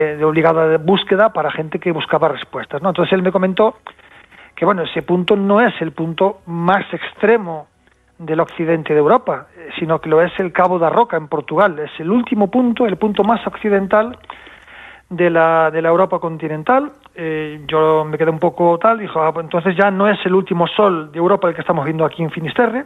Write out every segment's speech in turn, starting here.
de obligada búsqueda para gente que buscaba respuestas, ¿no? Entonces él me comentó que, bueno, ese punto no es el punto más extremo del occidente de Europa, sino que lo es el Cabo da Roca en Portugal. Es el último punto, el punto más occidental de la Europa continental. Yo me quedé un poco tal, dijo, pues entonces ya no es el último sol de Europa el que estamos viendo aquí en Finisterre.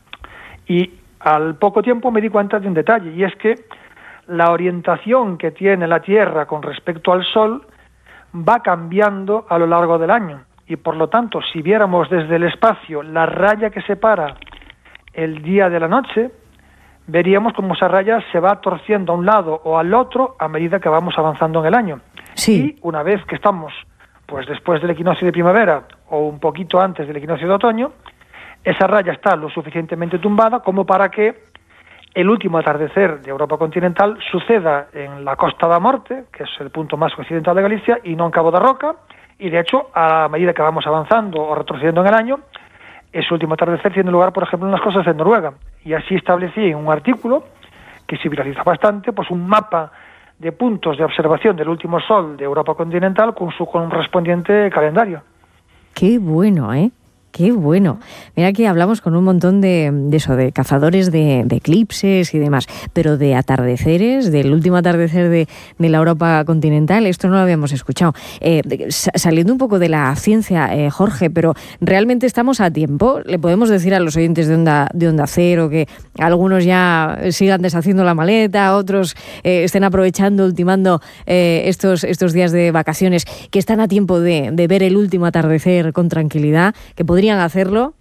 Y al poco tiempo me di cuenta de un detalle, y es que la orientación que tiene la Tierra con respecto al Sol va cambiando a lo largo del año. Y por lo tanto, si viéramos desde el espacio la raya que separa el día de la noche, veríamos cómo esa raya se va torciendo a un lado o al otro a medida que vamos avanzando en el año. Sí. Y una vez que estamos, pues después del equinoccio de primavera o un poquito antes del equinoccio de otoño, esa raya está lo suficientemente tumbada como para que el último atardecer de Europa continental suceda en la Costa da Morte, que es el punto más occidental de Galicia, y no en Cabo da Roca, y de hecho, a medida que vamos avanzando o retrocediendo en el año, ese último atardecer tiene lugar, por ejemplo, en las costas de Noruega. Y así establecí en un artículo, que se viraliza bastante, pues un mapa de puntos de observación del último sol de Europa continental con su correspondiente calendario. Qué bueno, ¿eh? Qué bueno. Mira que hablamos con un montón de cazadores de eclipses y demás, pero de atardeceres, del último atardecer de la Europa continental, esto no lo habíamos escuchado. Saliendo un poco de la ciencia, Jorge, pero ¿realmente estamos a tiempo? ¿Le podemos decir a los oyentes de Onda Cero que algunos ya sigan deshaciendo la maleta, otros estén aprovechando, ultimando estos días de vacaciones, que están a tiempo de ver el último atardecer con tranquilidad, que podrían hacerlo?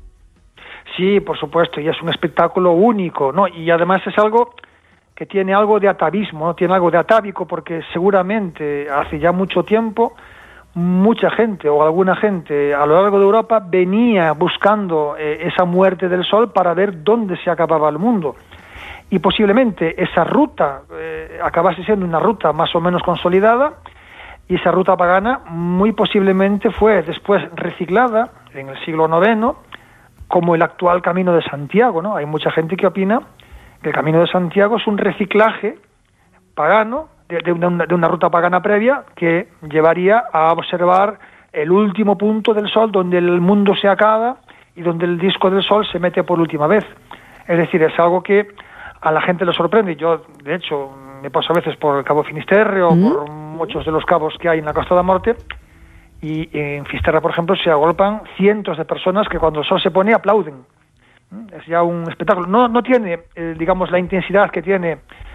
Sí, por supuesto, y es un espectáculo único, ¿no? Y además es algo que tiene algo de atavismo, ¿no? Tiene algo de atávico, porque seguramente hace ya mucho tiempo mucha gente o alguna gente a lo largo de Europa venía buscando esa muerte del sol para ver dónde se acababa el mundo. Y posiblemente esa ruta acabase siendo una ruta más o menos consolidada, y esa ruta pagana muy posiblemente fue después reciclada en el siglo IX como el actual Camino de Santiago, ¿no? Hay mucha gente que opina que el Camino de Santiago es un reciclaje pagano de una ruta pagana previa que llevaría a observar el último punto del sol donde el mundo se acaba y donde el disco del sol se mete por última vez. Es decir, es algo que a la gente le sorprende. Yo, de hecho, me paso a veces por el Cabo Finisterre o por muchos de los cabos que hay en la Costa da Morte, y en Fisterra, por ejemplo, se agolpan cientos de personas que cuando el sol se pone aplauden. Es ya un espectáculo. No tiene, digamos, la intensidad que tiene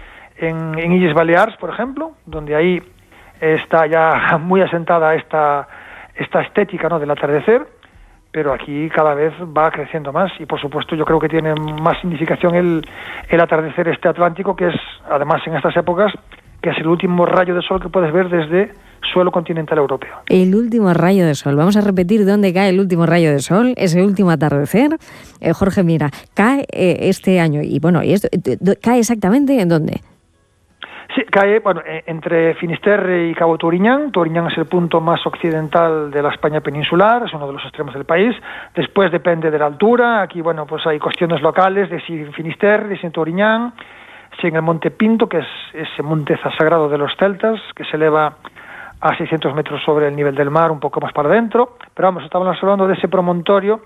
en Illes Balears, por ejemplo, donde ahí está ya muy asentada esta estética, ¿no?, del atardecer, pero aquí cada vez va creciendo más, y por supuesto yo creo que tiene más significación el atardecer atlántico, que es, además en estas épocas, que es el último rayo de sol que puedes ver desde suelo continental europeo. El último rayo de sol. Vamos a repetir dónde cae el último rayo de sol, ese último atardecer. Jorge, mira, cae este año, y bueno, ¿y esto cae exactamente en dónde? Sí, cae, bueno, entre Finisterre y Cabo Touriñán. Touriñán es el punto más occidental de la España peninsular, es uno de los extremos del país. Después depende de la altura. Aquí, bueno, pues hay cuestiones locales de si en Finisterre, de si en Touriñán, si en el Monte Pinto, que es ese monte sagrado de los celtas, que se eleva a 600 metros sobre el nivel del mar, un poco más para adentro. Pero vamos, estamos hablando de ese promontorio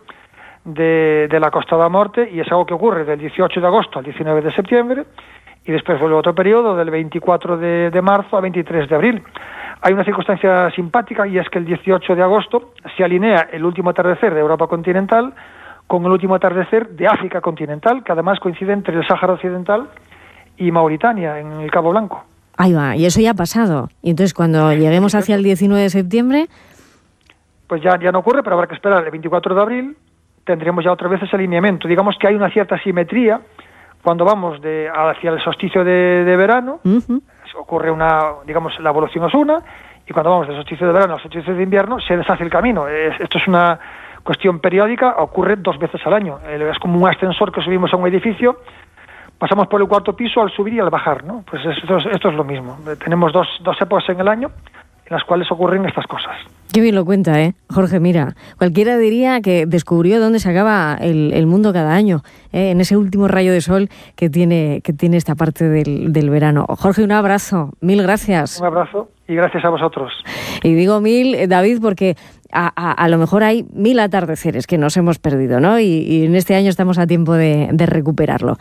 de la Costa da Morte, y es algo que ocurre del 18 de agosto al 19 de septiembre, y después vuelve otro periodo del 24 de marzo a 23 de abril. Hay una circunstancia simpática, y es que el 18 de agosto se alinea el último atardecer de Europa continental con el último atardecer de África continental, que además coincide entre el Sáhara Occidental y Mauritania, en el Cabo Blanco. Ahí va, y eso ya ha pasado. Y entonces cuando lleguemos hacia el 19 de septiembre... Pues ya no ocurre, pero habrá que esperar el 24 de abril, tendremos ya otra vez ese alineamiento. Digamos que hay una cierta simetría cuando vamos hacia el solsticio de verano. Ocurre la evolución es una, y cuando vamos del solsticio de verano al solsticio de invierno se deshace el camino. Esto es una cuestión periódica, ocurre 2 veces al año. Es como un ascensor que subimos a un edificio, pasamos por el 4º piso al subir y al bajar, ¿no? Pues esto es lo mismo. Tenemos dos épocas en el año en las cuales ocurren estas cosas. Qué bien lo cuenta, ¿eh? Jorge, mira, cualquiera diría que descubrió dónde se acaba el mundo cada año, en ese último rayo de sol que tiene esta parte del verano. Jorge, un abrazo, mil gracias. Un abrazo y gracias a vosotros. Y digo mil, David, porque a lo mejor hay 1000 atardeceres que nos hemos perdido, ¿no? Y en este año estamos a tiempo de recuperarlo.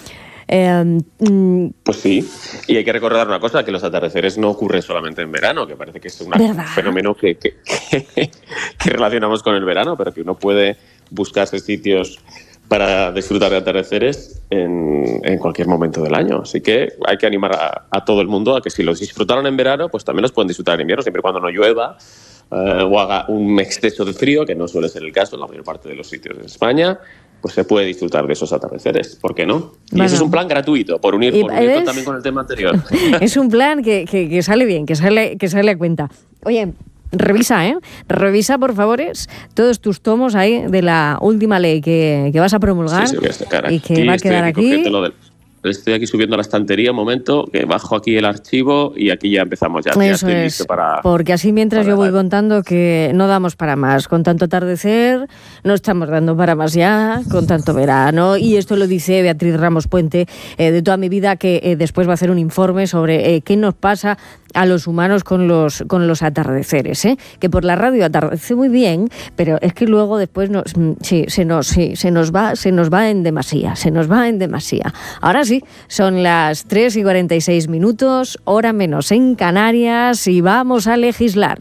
Pues sí, y hay que recordar una cosa, que los atardeceres no ocurren solamente en verano, que parece que es un fenómeno que relacionamos con el verano, pero que uno puede buscarse sitios para disfrutar de atardeceres en cualquier momento del año. Así que hay que animar a todo el mundo a que si los disfrutaron en verano, pues también los pueden disfrutar en invierno, siempre y cuando no llueva o haga un exceso de frío, que no suele ser el caso en la mayor parte de los sitios de España. Pues se puede disfrutar de esos atardeceres, ¿por qué no? Y ese es un plan gratuito, por unirlo también con el tema anterior. Es un plan que sale bien, que sale a cuenta. Oye, revisa, por favor, todos tus tomos ahí de la última ley que vas a promulgar, sí, voy a sacar y que va a quedar aquí. Estoy aquí subiendo la estantería un momento, que bajo aquí el archivo y aquí ya empezamos. Ya estoy listo para... Porque así mientras yo voy contando que no damos para más. Con tanto atardecer, no estamos dando para más ya, con tanto verano. Y esto lo dice Beatriz Ramos Puente, de Toda mi vida, que después va a hacer un informe sobre qué nos pasa a los humanos con los atardeceres, que por la radio atardece muy bien, pero es que luego después se nos va en demasía, Ahora sí, son las 3:46, hora menos en Canarias, y vamos a legislar.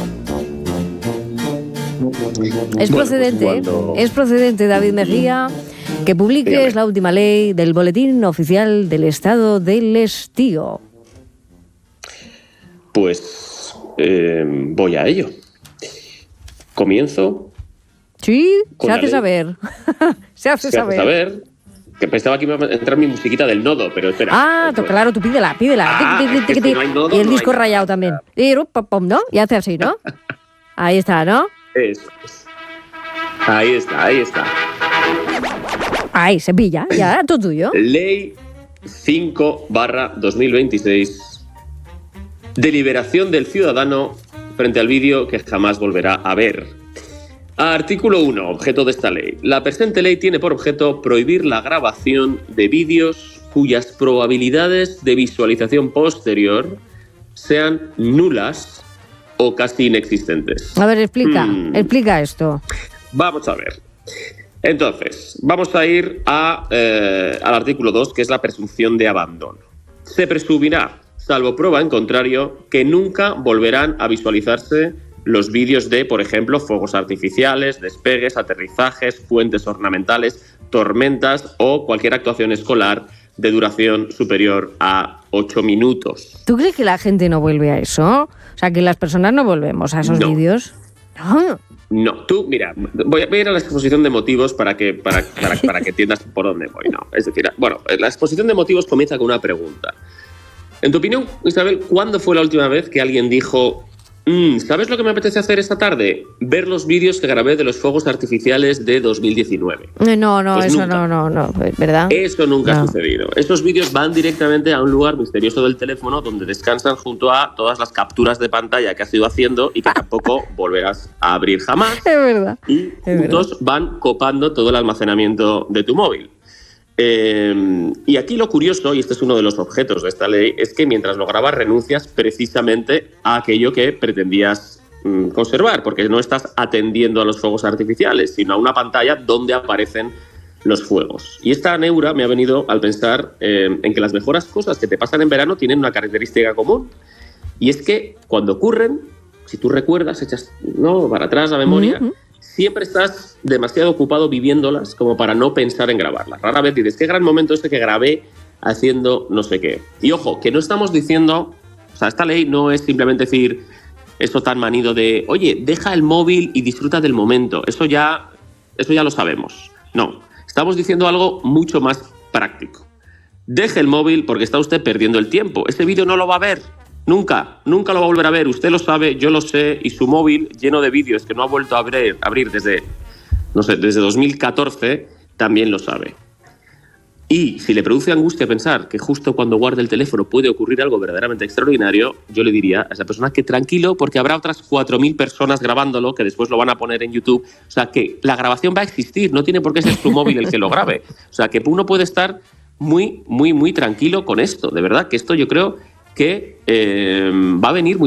Es procedente, David Mejía, que publiques la última ley del Boletín Oficial del Estado del Estío. Pues voy a ello. Comienzo. Sí, se hace saber. Se hace saber. Que pensaba que iba a entrar mi musiquita del nodo, pero espera. Claro, tú pídela. Si no hay nodo, y el disco rayado también. ¿No? Y hace así, ¿no? Ahí está, ¿no? Eso es. Ahí está. Ahí se pilla, ya, todo tuyo. Ley 5/2026. Deliberación del ciudadano frente al vídeo que jamás volverá a ver. Artículo 1. Objeto de esta ley. La presente ley tiene por objeto prohibir la grabación de vídeos cuyas probabilidades de visualización posterior sean nulas o casi inexistentes. A ver, explica esto. Vamos a ver. Entonces, vamos a ir al artículo 2, que es la presunción de abandono. Se presumirá, salvo prueba en contrario, que nunca volverán a visualizarse los vídeos de, por ejemplo, fuegos artificiales, despegues, aterrizajes, puentes ornamentales, tormentas o cualquier actuación escolar de duración superior a 8 minutos. ¿Tú crees que la gente no vuelve a eso? O sea, que las personas no volvemos a esos vídeos. No, tú, mira, voy a ir a la exposición de motivos para que entiendas por dónde voy, ¿no? Es decir, bueno, la exposición de motivos comienza con una pregunta. En tu opinión, Isabel, ¿cuándo fue la última vez que alguien dijo: ¿sabes lo que me apetece hacer esta tarde? Ver los vídeos que grabé de los fuegos artificiales de 2019. No, pues eso nunca. No, ¿verdad? Eso nunca ha sucedido. Esos vídeos van directamente a un lugar misterioso del teléfono donde descansan junto a todas las capturas de pantalla que has ido haciendo y que tampoco volverás a abrir jamás. Es verdad. Y juntos van copando todo el almacenamiento de tu móvil. Y aquí lo curioso, y este es uno de los objetos de esta ley, es que mientras lo grabas renuncias precisamente a aquello que pretendías conservar, porque no estás atendiendo a los fuegos artificiales, sino a una pantalla donde aparecen los fuegos. Y esta neura me ha venido al pensar en que las mejores cosas que te pasan en verano tienen una característica común, y es que cuando ocurren, si tú recuerdas, echas para atrás la memoria, siempre estás demasiado ocupado viviéndolas como para no pensar en grabarlas. Rara vez dices, qué gran momento este que grabé haciendo no sé qué. Y ojo, que no estamos diciendo, o sea, esta ley no es simplemente decir eso tan manido de, oye, deja el móvil y disfruta del momento. Eso ya lo sabemos. No, estamos diciendo algo mucho más práctico. Deje el móvil porque está usted perdiendo el tiempo. Ese vídeo no lo va a ver. Nunca lo va a volver a ver. Usted lo sabe, yo lo sé, y su móvil, lleno de vídeos que no ha vuelto a abrir desde 2014, también lo sabe. Y si le produce angustia pensar que justo cuando guarde el teléfono puede ocurrir algo verdaderamente extraordinario, yo le diría a esa persona que tranquilo, porque habrá otras 4.000 personas grabándolo que después lo van a poner en YouTube. O sea, que la grabación va a existir, no tiene por qué ser tu móvil el que lo grabe. O sea, que uno puede estar muy, muy, muy tranquilo con esto. De verdad que esto yo creo que va a venir muy